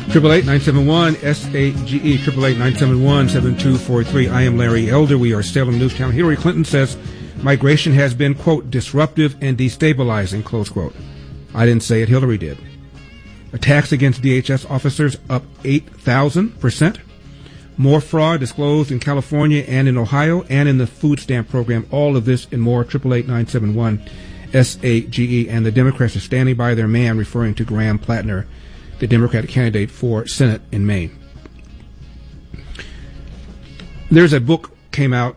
888-971-SAGE, 888-971-7243. I am Larry Elder. We are Salem News Channel. Hillary Clinton says migration has been, quote, disruptive and destabilizing, close quote. I didn't say it. Hillary did. Attacks against DHS officers up 8,000%. More fraud disclosed in California and in Ohio and in the food stamp program. All of this and more. 888-971-SAGE. And the Democrats are standing by their man, referring to Graham Plattner, the Democratic candidate for Senate in Maine. There's a book came out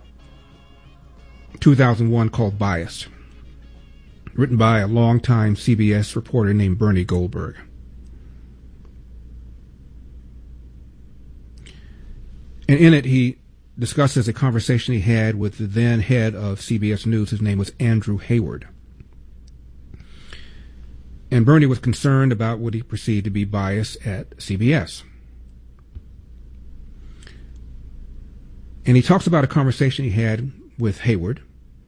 2001 called Bias, written by a longtime CBS reporter named Bernie Goldberg. And in it, he discusses a conversation he had with the then head of CBS News. His name was Andrew Hayward. And Bernie was concerned about what he perceived to be bias at CBS. And he talks about a conversation he had with Hayward.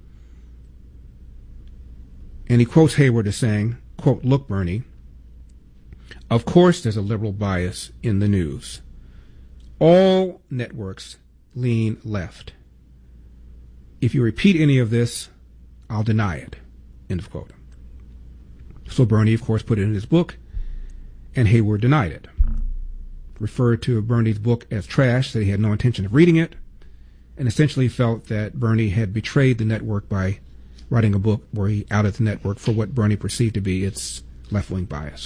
And he quotes Hayward as saying, quote, "Look, Bernie, of course there's a liberal bias in the news. All networks lean left. If you repeat any of this, I'll deny it." End of quote. So Bernie, of course, put it in his book, and Hayward denied it. Referred to Bernie's book as trash, said he had no intention of reading it, and essentially felt that Bernie had betrayed the network by writing a book where he outed the network for what Bernie perceived to be its left-wing bias.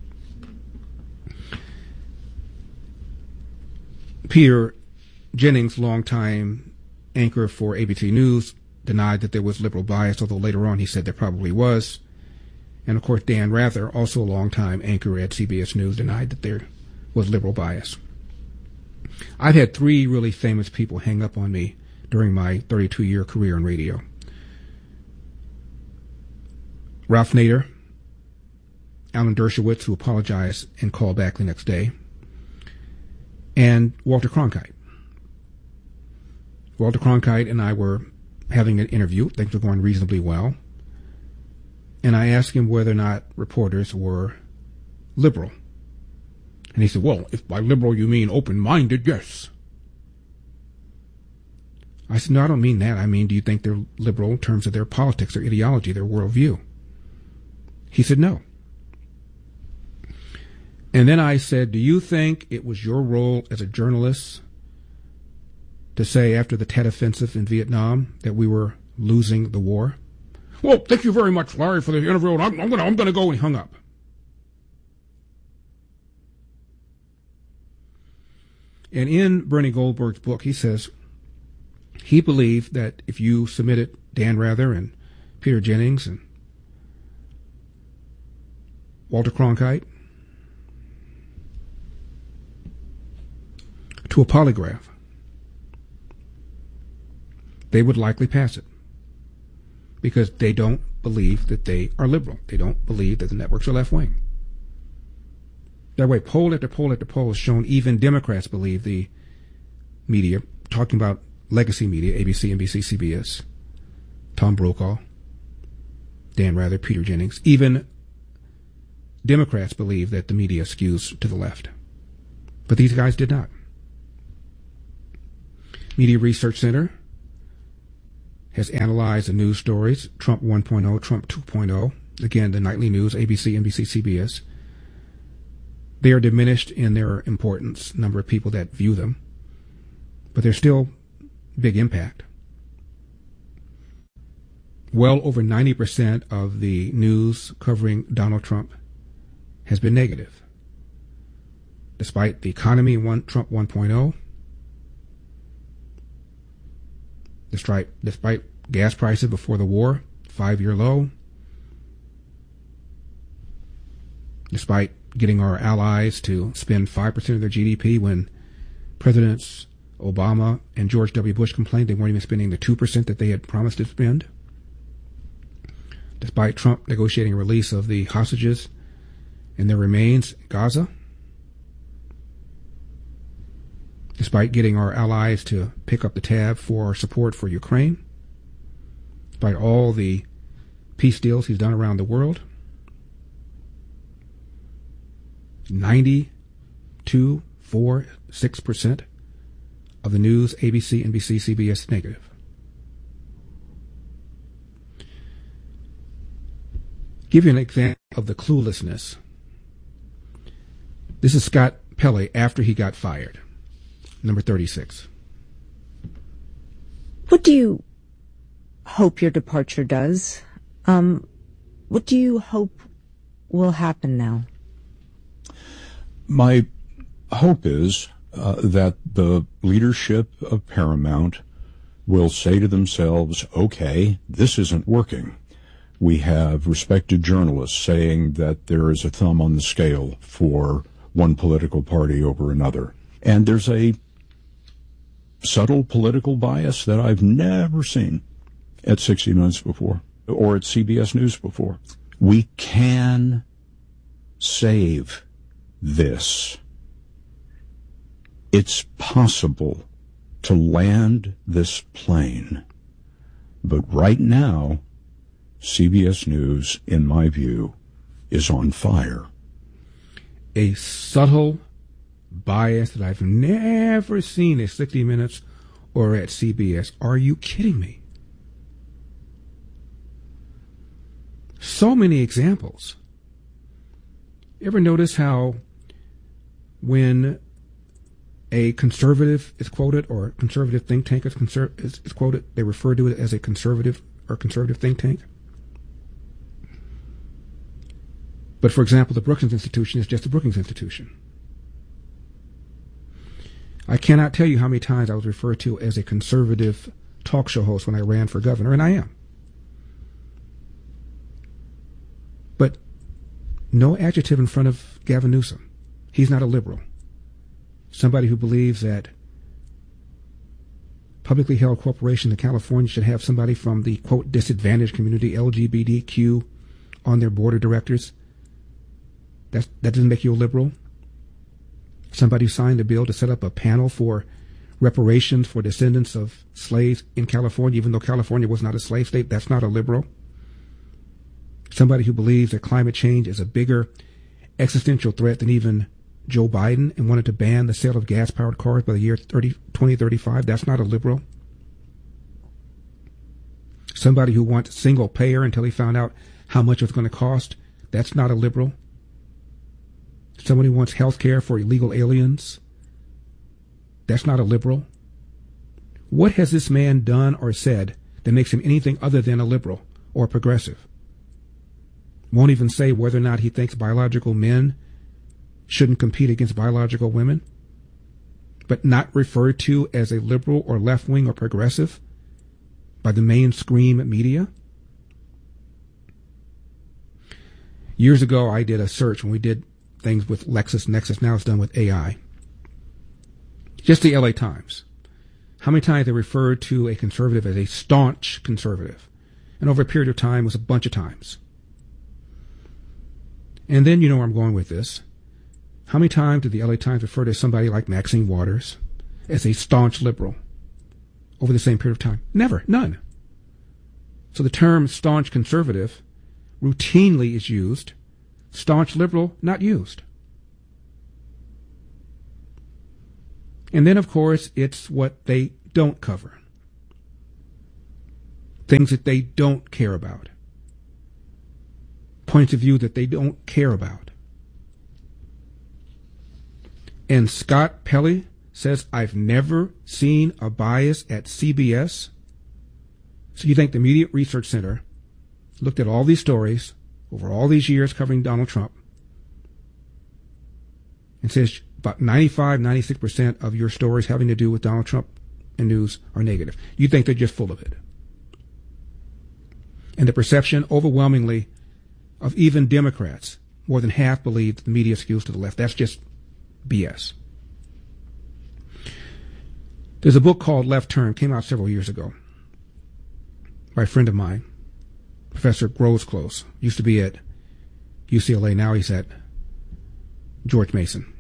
Peter Jennings, longtime anchor for ABC News, denied that there was liberal bias, although later on he said there probably was. And, of course, Dan Rather, also a longtime anchor at CBS News, denied that there was liberal bias. I've had three really famous people hang up on me during my 32-year career in radio. Ralph Nader, Alan Dershowitz, who apologized and called back the next day, and Walter Cronkite. Walter Cronkite and I were having an interview. Things were going reasonably well. And I asked him whether or not reporters were liberal. And he said, "Well, if by liberal you mean open-minded, yes." I said, "No, I don't mean that. I mean, do you think they're liberal in terms of their politics, their ideology, their worldview?" He said, "No." And then I said, "Do you think it was your role as a journalist to say after the Tet Offensive in Vietnam that we were losing the war?" "Well, thank you very much, Larry, for the interview. I'm going to go," and he hung up. And in Bernie Goldberg's book, he says he believed that if you submitted Dan Rather and Peter Jennings and Walter Cronkite to a polygraph, they would likely pass it, because they don't believe that they are liberal. They don't believe that the networks are left-wing. That way, poll after poll after poll has shown even Democrats believe the media, talking about legacy media, ABC, NBC, CBS, Tom Brokaw, Dan Rather, Peter Jennings, even Democrats believe that the media skews to the left. But these guys did not. Media Research Center has analyzed the news stories, Trump 1.0, Trump 2.0, again, the nightly news, ABC, NBC, CBS. They are diminished in their importance, number of people that view them, but they're still big impact. Well over 90% of the news covering Donald Trump has been negative. Despite the economy in Trump 1.0, despite gas prices before the war, 5-year low, despite getting our allies to spend 5% of their GDP when Presidents Obama and George W. Bush complained they weren't even spending the 2% that they had promised to spend, despite Trump negotiating a release of the hostages and their remains in Gaza, despite getting our allies to pick up the tab for support for Ukraine, despite all the peace deals he's done around the world, 92% 2, 4, 6% of the news, ABC, NBC, CBS, negative. Give you an example of the cluelessness. This is Scott Pelley after he got fired. Number 36. What do you hope your departure does? What do you hope will happen now? My hope is that the leadership of Paramount will say to themselves, okay, this isn't working. We have respected journalists saying that there is a thumb on the scale for one political party over another. And there's a subtle political bias that I've never seen at 60 Minutes before or at CBS News before. We can save this. It's possible to land this plane. But right now, CBS News, in my view, is on fire. A subtle bias that I've never seen at 60 Minutes or at CBS. Are you kidding me? So many examples. You ever notice how when a conservative is quoted or a conservative think tank is quoted, they refer to it as a conservative or conservative think tank? But for example, the Brookings Institution is just the Brookings Institution. I cannot tell you how many times I was referred to as a conservative talk show host when I ran for governor, and I am. But no adjective in front of Gavin Newsom. He's not a liberal. Somebody who believes that publicly held corporations in California should have somebody from the, quote, disadvantaged community, LGBTQ, on their board of directors. That doesn't make you a liberal. Somebody who signed a bill to set up a panel for reparations for descendants of slaves in California, even though California was not a slave state, that's not a liberal. Somebody who believes that climate change is a bigger existential threat than even Joe Biden and wanted to ban the sale of gas-powered cars by the year 2035, that's not a liberal. Somebody who wants single payer until he found out how much it was going to cost, that's not a liberal. Somebody who wants health care for illegal aliens, that's not a liberal. What has this man done or said that makes him anything other than a liberal or a progressive? Won't even say whether or not he thinks biological men shouldn't compete against biological women, but not referred to as a liberal or left-wing or progressive by the mainstream media. Years ago, I did a search when we did things with LexisNexis. Now it's done with AI. Just the LA Times. How many times they referred to a conservative as a staunch conservative? And over a period of time, it was a bunch of times. And then you know where I'm going with this. How many times did the LA Times refer to somebody like Maxine Waters as a staunch liberal over the same period of time? Never. None. So the term staunch conservative routinely is used. Staunch liberal, not used. And then, of course, it's what they don't cover. Things that they don't care about. Points of view that they don't care about. And Scott Pelley says, I've never seen a bias at CBS. So you think the Media Research Center looked at all these stories over all these years covering Donald Trump and says about 95, 96% of your stories having to do with Donald Trump and news are negative. You think they're just full of it. And the perception overwhelmingly of even Democrats, more than half believe that the media skews to the left. That's just BS. There's a book called Left Turn, came out several years ago by a friend of mine, Professor Grosclose. Used to be at UCLA, now he's at George Mason.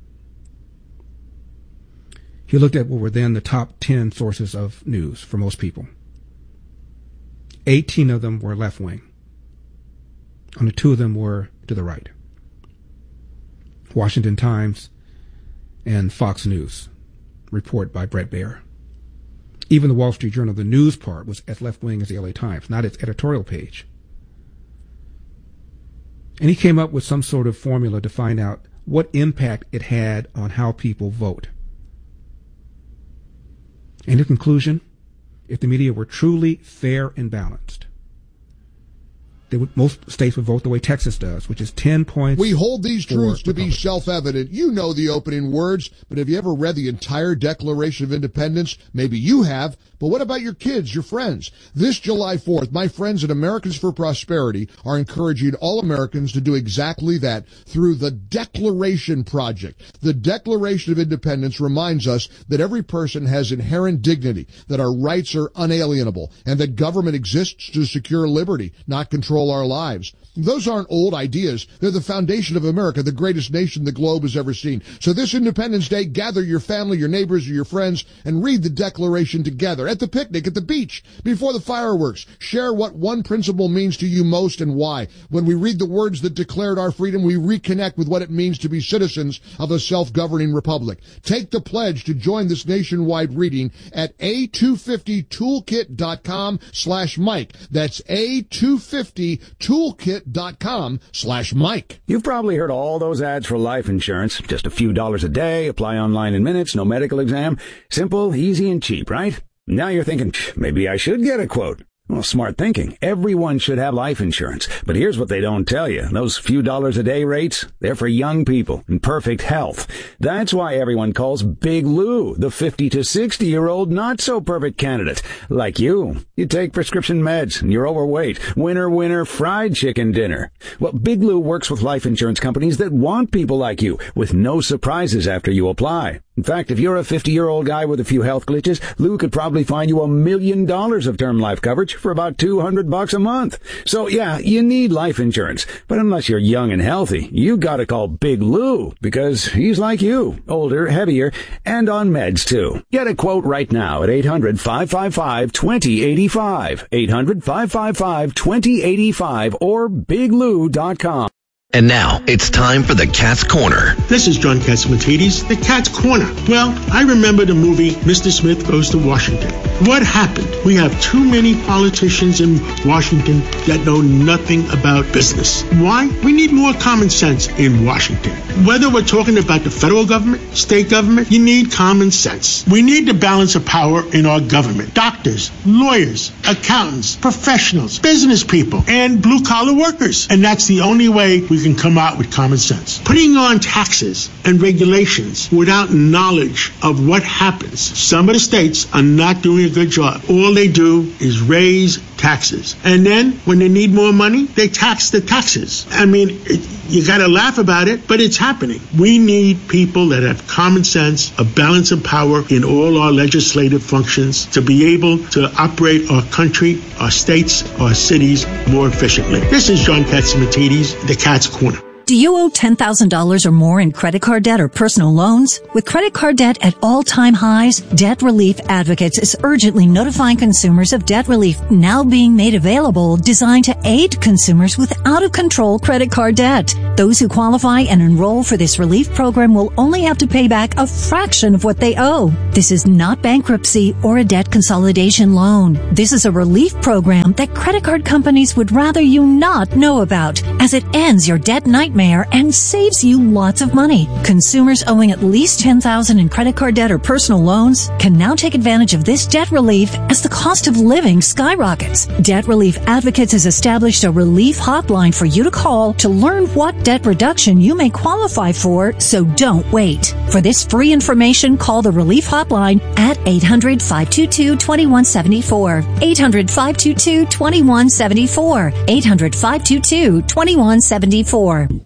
He looked at what were then the top 10 sources of news for most people. 18 of them were left-wing. Only 2 of them were to the right. Washington Times, and Fox News report by Bret Baier. Even the Wall Street Journal, the news part, was as left-wing as the LA Times, not its editorial page. And he came up with some sort of formula to find out what impact it had on how people vote. And in conclusion, if the media were truly fair and balanced, most states would vote the way Texas does, which is 10 points. We hold these truths to be self-evident. You know the opening words, but have you ever read the entire Declaration of Independence? Maybe you have, but what about your kids, your friends? This July 4th, my friends at Americans for Prosperity are encouraging all Americans to do exactly that through the Declaration Project. The Declaration of Independence reminds us that every person has inherent dignity, that our rights are unalienable, and that government exists to secure liberty, not control our lives. Those aren't old ideas. They're the foundation of America, the greatest nation the globe has ever seen. So this Independence Day, gather your family, your neighbors, or your friends, and read the Declaration together. At the picnic, at the beach, before the fireworks. Share what one principle means to you most and why. When we read the words that declared our freedom, we reconnect with what it means to be citizens of a self-governing republic. Take the pledge to join this nationwide reading at a250toolkit.com/Mike. That's a250toolkit.com/Mike. You've probably heard all those ads for life insurance. Just a few dollars a day, apply online in minutes, no medical exam. Simple, easy, and cheap, right? Now you're thinking, maybe I should get a quote. Well, smart thinking. Everyone should have life insurance. But here's what they don't tell you. Those few dollars a day rates, they're for young people in perfect health. That's why everyone calls Big Lou the 50 to 60-year-old not-so-perfect candidate. Like you. You take prescription meds and you're overweight. Winner, fried chicken dinner. Well, Big Lou works with life insurance companies that want people like you with no surprises after you apply. In fact, if you're a 50-year-old guy with a few health glitches, Lou could probably find you $1 million of term life coverage for about $200 a month. So yeah, you need life insurance. But unless you're young and healthy, you gotta call Big Lou because he's like you, older, heavier, and on meds too. Get a quote right now at 800-555-2085. 800-555-2085 or biglou.com. And now, it's time for the Cat's Corner. This is John Catsimatidis, the Cat's Corner. Well, I remember the movie Mr. Smith Goes to Washington. What happened? We have too many politicians in Washington that know nothing about business. Why? We need more common sense in Washington. Whether we're talking about the federal government, state government, you need common sense. We need the balance of power in our government. Doctors, lawyers, accountants, professionals, business people, and blue-collar workers. And that's the only way we can come out with common sense. Putting on taxes and regulations without knowledge of what happens. Some of the states are not doing a good job. All they do is raise taxes. And then when they need more money, they tax the taxes. I mean, you got to laugh about it, but it's happening. We need people that have common sense, a balance of power in all our legislative functions to be able to operate our country, our states, our cities more efficiently. This is John Catsimatidis, the Cat's Corner. Do you owe $10,000 or more in credit card debt or personal loans? With credit card debt at all-time highs, Debt Relief Advocates is urgently notifying consumers of debt relief now being made available, designed to aid consumers with out-of-control credit card debt. Those who qualify and enroll for this relief program will only have to pay back a fraction of what they owe. This is not bankruptcy or a debt consolidation loan. This is a relief program that credit card companies would rather you not know about, as it ends your debt nightmare and saves you lots of money. Consumers owing at least $10,000 in credit card debt or personal loans can now take advantage of this debt relief as the cost of living skyrockets. Debt Relief Advocates has established a relief hotline for you to call to learn what debt reduction you may qualify for, so don't wait. For this free information, call the relief hotline at 800-522-2174. 800-522-2174. 800-522-2174.